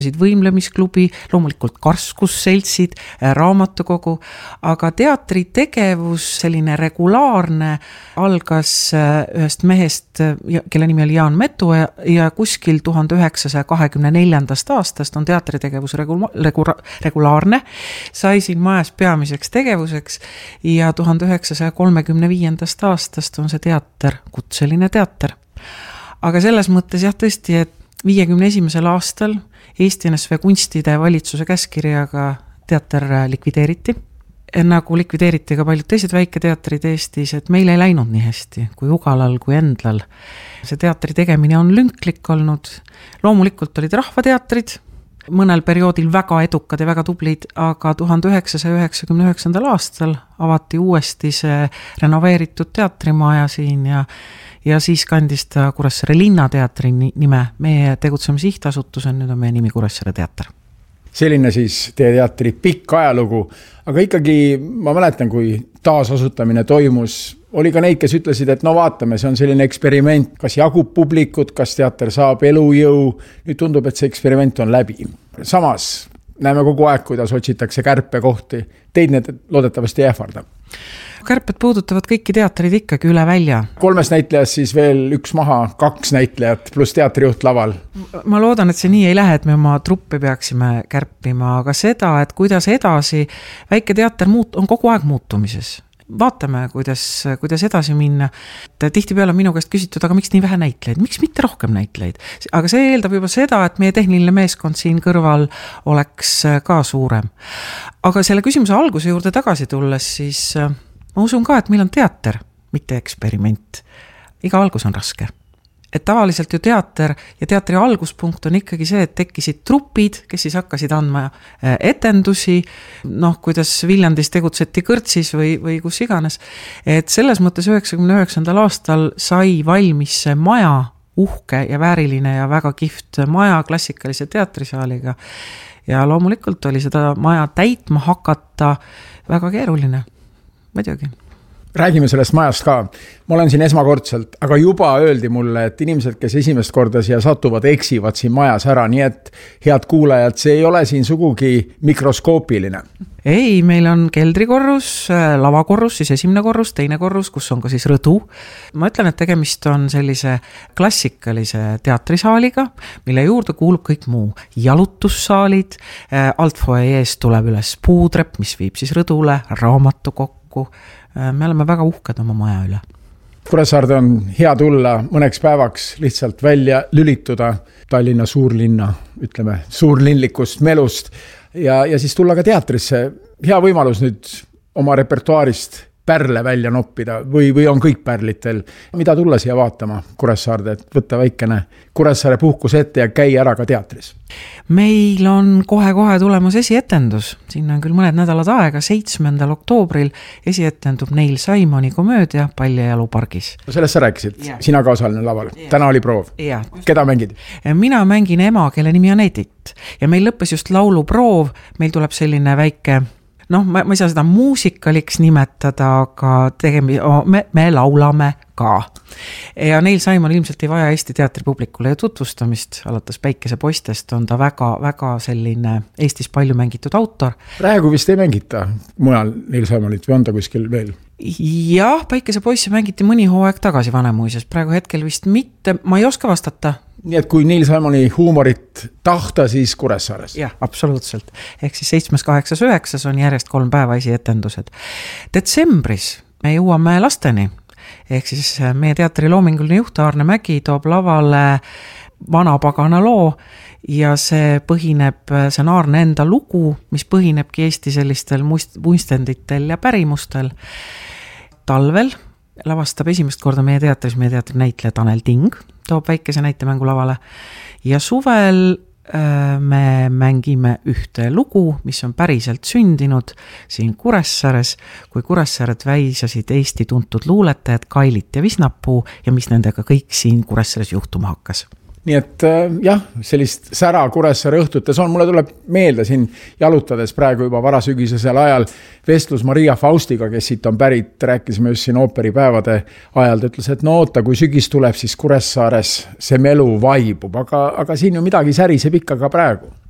võimlemisklubi, loomulikult karskusseltsid, raamatukogu, aga teatri tegevus, selline regulaarne, algas ühest mehest, kelle nimi oli Jaan Metu ja kuskil 1924. aastast on teatritegevus regulaarne, sai siin majas peamiseks tegevuseks ja 1935. aastast on see teater, kutseline teater. Aga selles mõttes jah tõesti, et 51. aastal Eesti NSV kunstide valitsuse käskirjaga teater likvideeriti. Nagu likvideeriti ka paljud teised väiketeatrid Eestis, et meil ei läinud nii hästi kui Ugalal kui Endlal. See teatri tegemine on lünklik olnud. Loomulikult olid rahvateatrid, mõnel perioodil väga edukad ja väga tublid, aga 1999. aastal avati uuesti see renoveeritud teatrimaja siin ja siis kandis ta Kuressaare linnateatri nime. Meie tegutseme sihtasutusena, nüüd on meie nimi Kuressaare teater. Selline siis teie teatri pikk ajalugu, aga ikkagi ma mäletan, kui taasasutamine toimus, oli ka neid, kes ütlesid, et no vaatame, see on selline eksperiment, kas jagub publikut, kas teater saab elujõu, nüüd tundub, et see eksperiment on läbi. Samas näeme kogu aeg, kuidas otsitakse kärpekohti, teid need loodetavasti ei ähvarda. Kärped puudutavad kõiki teatrid ikkagi üle välja. 3 näitlejast siis veel 1 maha, 2 näitlejat pluss teatrijuht laval. Ma loodan, et see nii ei lähe, et me oma truppi peaksime kärpima, aga seda, et kuidas edasi, väike teater on kogu aeg muutumises. Vaatame, kuidas edasi minna. Tihtipeale minu käest küsitud, aga miks nii vähe näitleid? Miks mitte rohkem näitleid? Aga see eeldab juba seda, et meie tehniline meeskond siin kõrval oleks ka suurem. Aga selle küsimuse alguse juurde tagasi tulles, siis ma usun ka, et meil on teater, mitte eksperiment. Iga algus on raske. Et tavaliselt ju teater ja teatri alguspunkt on ikkagi see, et tekkisid trupid, kes siis hakkasid andma etendusi, kuidas Viljandis tegutseti Kõrtsis või kus iganes. Et selles mõttes 99. aastal sai valmis see maja, uhke ja vääriline ja väga kihvt maja klassikalise teatrisaaliga. Ja loomulikult oli seda maja täitma hakata väga keeruline. Muidugi. Räägime sellest majast ka. Ma olen siin esmakordselt, aga juba öeldi mulle, et inimesed, kes esimest korda siia satuvad, eksivad siin majas ära, nii et head kuulajad, see ei ole siin sugugi mikroskoopiline. Ei, meil on keldrikorrus, lavakorrus, siis esimene korrus, teine korrus, kus on ka siis rõdu. Ma ütlen, et tegemist on sellise klassikalise teatrisaaliga, mille juurde kuulub kõik muu. Jalutussaalid, altfoejeest tuleb üles puudrep, mis viib siis rõdule, raamatukokku. Me oleme väga uhked oma maja üle. Kuressaarde on hea tulla mõneks päevaks lihtsalt välja lülituda Tallinna suurlinna, ütleme, suurlinlikust melust ja siis tulla ka teatrisse. Hea võimalus nüüd oma repertuaarist pärle välja noppida või on kõik pärlitel. Mida tulla siia vaatama Kuressaarde, et võtta väikene Kuressaare puhkus ette ja käi ära ka teatris? Meil on kohe tulemas esietendus. Siin on küll mõned nädalad aega, 7. oktoobril esietendub Neil Simoni komöödia Pall ja jalu pargis. Sellest sa rääkisid, Sina ka osaline laval. Täna oli proov. Keda mängid? Mina mängin ema, kelle nimi on Edith. Ja meil lõppes just lauluproov. Meil tuleb selline väike ma ei saa seda muusikaliks nimetada, aga me laulame ka. Ja Neil Simon ilmselt ei vaja Eesti teatripublikule tutvustamist, alates Päikese poistest on ta väga selline Eestis palju mängitud autor. Praegu vist ei mängita mujal Neil Simonit või on ta kuskil veel? Jah, Päikese poisse mängiti mõni hooaeg tagasi Vanemuises, praegu hetkel vist mitte, ma ei oska vastata. Nii et kui Neil Simoni huumorit tahta, siis Kuressaares. Jah, absoluutselt. Ehk siis 7., 8., 9. on järjest 3 päeva esietendused. Detsembris me jõuame lasteni. Ehk siis meie teatri loominguline juht Aarne Mägi toob lavale Vana pagana loo ja see on Aarne enda lugu, mis põhinebki Eesti sellistel muistenditel ja pärimustel. Talvel lavastab esimest korda meie teatri näitleja Tanel Ting, toob väikese näitemängu lavale ja suvel me mängime ühte lugu, mis on päriselt sündinud siin Kuressaares, kui Kuressaared väisasid Eesti tuntud luuletajad Kailit ja Visnapuu ja mis nendega kõik siin Kuressaares juhtuma hakkas. Nii et jah, sellist sära Kuressaare õhtutes on. Mulle tuleb meelde siin jalutades praegu juba varasügisesel ajal vestlus Maria Faustiga, kes siit on pärit, rääkisime just siin ooperipäevade ajal. Ta ütles, et oota, kui sügis tuleb, siis Kuressaares see melu vaibub, aga siin ju midagi säriseb ikka ka praegu.